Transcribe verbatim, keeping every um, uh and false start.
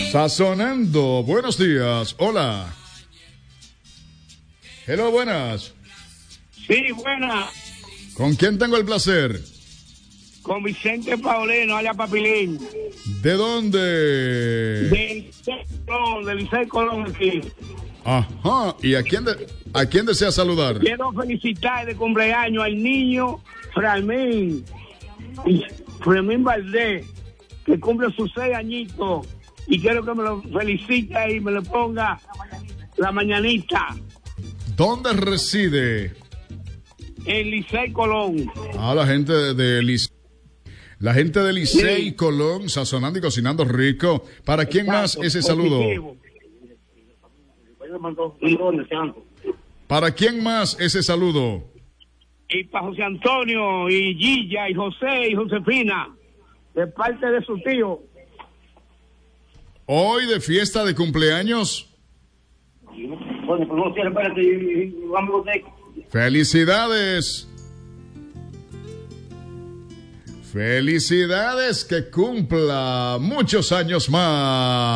Sazonando, buenos días, hola. Hello, buenas. Sí, buenas. ¿Con quién tengo el placer? Con Vicente Paulino, allá Papilín. ¿De dónde? De Colón, de Licey Colón aquí. Ajá, ¿y a quién, de, a quién desea saludar? Quiero felicitar de cumpleaños al niño Framín, Framín Valdés, que cumple sus seis añitos. Y quiero que me lo felicite y me le ponga la mañanita. ¿Dónde reside? En Licey Colón. Ah, la gente de, de Licey. La gente de Licey Sí. Colón, sazonando y cocinando rico. ¿Para quién Exacto, más ese saludo? positivo. ¿Para quién más ese saludo? Y para José Antonio, y Gilla, y José, y Josefina, de parte de su tío. Hoy de fiesta de cumpleaños. Bueno, pues no tiene, espérate, vamos a Felicidades. Felicidades, que cumpla muchos años más.